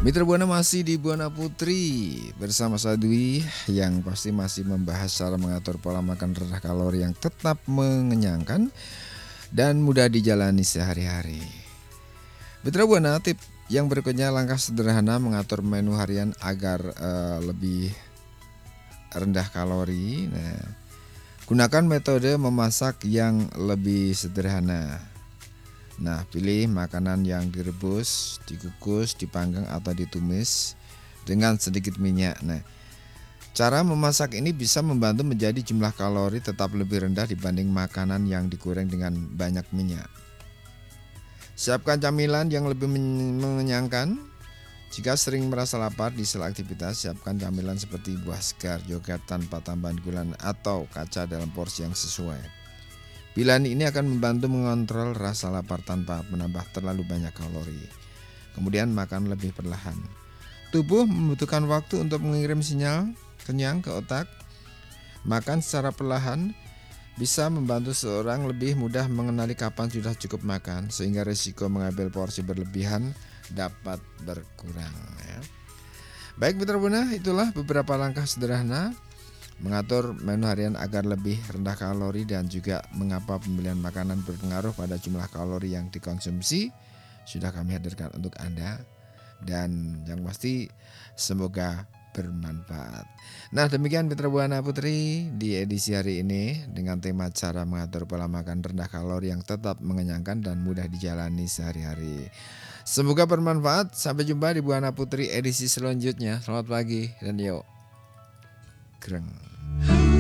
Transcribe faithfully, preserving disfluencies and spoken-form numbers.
Mitra Buana masih di Buana Putri bersama saya Dwi yang pasti masih membahas cara mengatur pola makan rendah kalori yang tetap mengenyangkan dan mudah dijalani sehari-hari. Mitra Buana, tip yang berikutnya langkah sederhana mengatur menu harian agar uh, lebih rendah kalori. Nah, gunakan metode memasak yang lebih sederhana. Nah, pilih makanan yang direbus, dikukus, dipanggang atau ditumis dengan sedikit minyak. Nah, cara memasak ini bisa membantu menjadi jumlah kalori tetap lebih rendah dibanding makanan yang digoreng dengan banyak minyak. Siapkan camilan yang lebih mengenyangkan. Jika sering merasa lapar di sela aktivitas, siapkan camilan seperti buah segar, yogurt tanpa tambahan gula atau kaca dalam porsi yang sesuai. Pilihan ini akan membantu mengontrol rasa lapar tanpa menambah terlalu banyak kalori. Kemudian makan lebih perlahan. Tubuh membutuhkan waktu untuk mengirim sinyal kenyang ke otak. Makan secara perlahan bisa membantu seorang lebih mudah mengenali kapan sudah cukup makan, sehingga risiko mengambil porsi berlebihan dapat berkurang. Baik Mitra Buana, itulah beberapa langkah sederhana mengatur menu harian agar lebih rendah kalori dan juga mengapa pemilihan makanan berpengaruh pada jumlah kalori yang dikonsumsi sudah kami hadirkan untuk Anda, dan yang pasti semoga bermanfaat. Nah, demikian Mitra Buana Putri di edisi hari ini dengan tema cara mengatur pola makan rendah kalori yang tetap mengenyangkan dan mudah dijalani sehari-hari. Semoga bermanfaat. Sampai jumpa di Buana Putri edisi selanjutnya. Selamat pagi dan yuk greng.